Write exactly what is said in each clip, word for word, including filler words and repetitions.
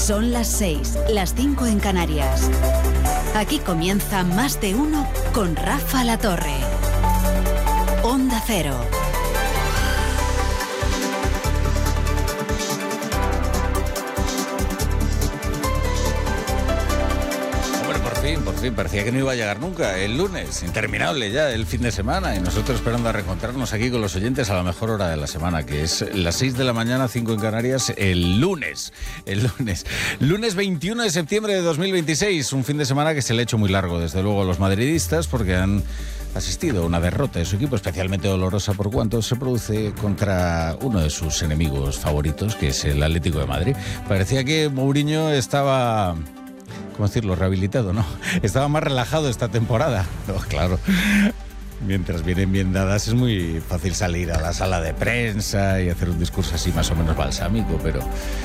Son las seis, las cinco en Canarias. Aquí comienza Más de Uno con Rafa Latorre. Onda Cero. Por fin, parecía que no iba a llegar nunca. El lunes, interminable ya, el fin de semana. Y nosotros esperando a reencontrarnos aquí con los oyentes a la mejor hora de la semana, que es las seis de la mañana, cinco en Canarias, el lunes. El lunes. Lunes veintiuno de septiembre de dos mil veintiséis. Un fin de semana que se le ha hecho muy largo, desde luego, a los madridistas, porque han asistido a una derrota de su equipo, especialmente dolorosa por cuanto se produce contra uno de sus enemigos favoritos, que es el Atlético de Madrid. Parecía que Mourinho estaba... ¿cómo decirlo? Rehabilitado, ¿no? Estaba más relajado esta temporada. No, claro. Mientras vienen bien dadas es muy fácil salir a la sala de prensa y hacer un discurso así más o menos balsámico, pero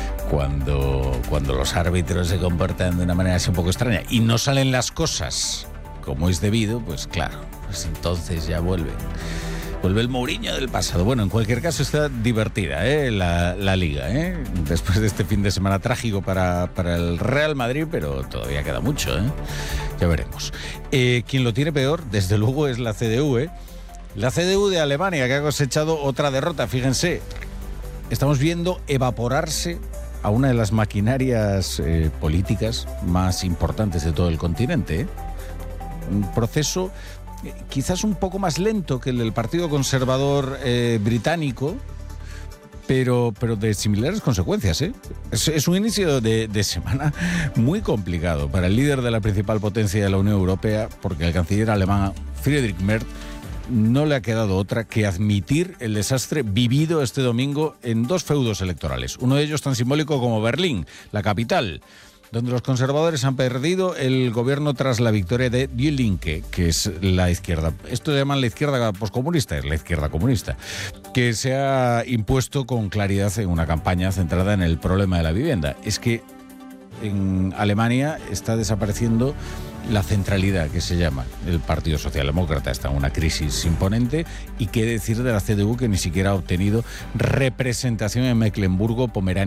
cuando, cuando los árbitros se comportan de una manera así un poco extraña y no salen las cosas como es debido, pues claro, pues entonces ya vuelven. Vuelve el Mourinho del pasado. Bueno, en cualquier caso está divertida ¿eh? la, la Liga, ¿eh? Después de este fin de semana trágico para, para el Real Madrid, pero todavía queda mucho, ¿eh? Ya veremos. Eh, quien lo tiene peor, desde luego, es la C D U, ¿eh? La C D U de Alemania, que ha cosechado otra derrota. Fíjense, estamos viendo evaporarse a una de las maquinarias eh, políticas más importantes de todo el continente, ¿eh? Un proceso... quizás un poco más lento que el del Partido Conservador eh, británico, pero, pero de similares consecuencias, ¿eh? Es, es un inicio de, de semana muy complicado para el líder de la principal potencia de la Unión Europea, porque al canciller alemán Friedrich Merz no le ha quedado otra que admitir el desastre vivido este domingo en dos feudos electorales. Uno de ellos tan simbólico como Berlín, la capital, donde los conservadores han perdido el gobierno tras la victoria de Die Linke, que es la izquierda. Esto se llama la izquierda poscomunista, es la izquierda comunista, que se ha impuesto con claridad en una campaña centrada en el problema de la vivienda. Es que en Alemania está desapareciendo la centralidad que se llama el Partido Socialdemócrata. Está en una crisis imponente, y qué decir de la C D U, que ni siquiera ha obtenido representación en Mecklemburgo, Pomerania